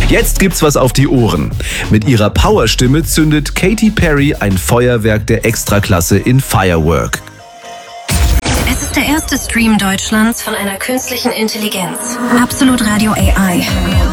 Jetzt gibt's was auf die Ohren. Mit ihrer Powerstimme zündet Katy Perry ein Feuerwerk der Extraklasse in Firework. Es ist der erste Stream Deutschlands von einer künstlichen Intelligenz. Absolut Radio AI.